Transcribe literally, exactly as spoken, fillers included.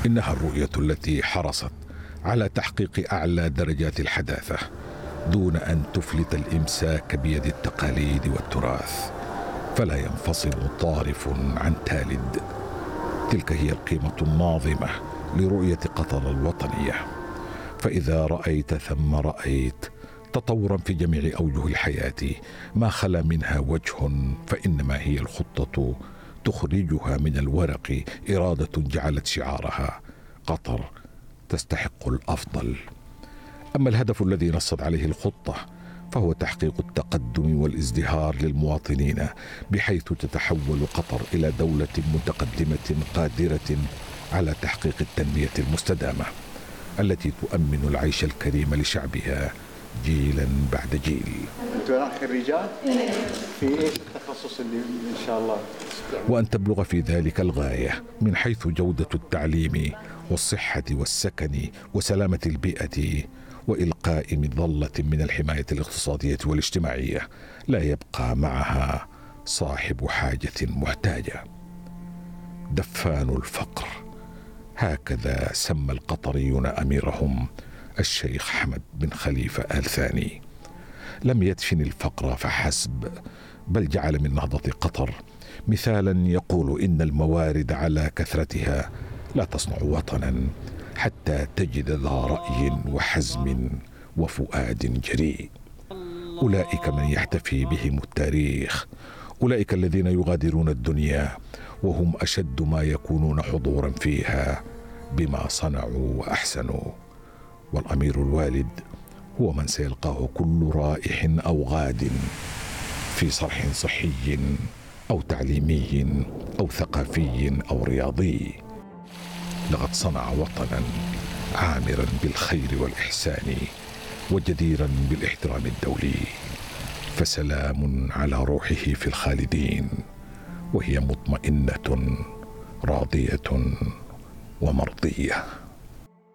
إنها الرؤية التي حرصت على تحقيق أعلى درجات الحداثة دون أن تفلت الإمساك بيد التقاليد والتراث، فلا ينفصل طارف عن تالد. تلك هي القيمة الناظمة لرؤية قطر الوطنية. فإذا رأيت ثم رأيت تطورا في جميع أوجه الحياة ما خلا منها وجه، فإنما هي الخطة تخرجها من الورق إرادة جعلت شعارها قطر تستحق الأفضل. أما الهدف الذي نصت عليه الخطة فهو تحقيق التقدم والازدهار للمواطنين، بحيث تتحول قطر إلى دولة متقدمة قادرة على تحقيق التنمية المستدامة التي تؤمن العيش الكريم لشعبها جيلا بعد جيل. انتوا خريجات في ايش التخصص اللي ان شاء الله؟ وأن تبلغ في ذلك الغاية من حيث جودة التعليم والصحة والسكن وسلامة البيئة، وإلقاء مظلة من الحماية الاقتصادية والاجتماعية لا يبقى معها صاحب حاجة محتاجة. دفان الفقر، هكذا سمى القطريون أميرهم الشيخ حمد بن خليفة آل ثاني. لم يدفن الفقر فحسب، بل جعل من نهضة قطر مثالا يقول إن الموارد على كثرتها لا تصنع وطنا حتى تجد ذا رأي وحزم وفؤاد جريء. أولئك من يحتفي بهم التاريخ، أولئك الذين يغادرون الدنيا وهم أشد ما يكونون حضورا فيها بما صنعوا وأحسنوا. والأمير الوالد هو من سيلقاه كل رائح أو غاد في صرح صحي أو تعليمي أو ثقافي أو رياضي. لقد صنع وطنا عامرا بالخير والإحسان وجديرا بالاحترام الدولي، فسلام على روحه في الخالدين وهي مطمئنة راضية ومرضية.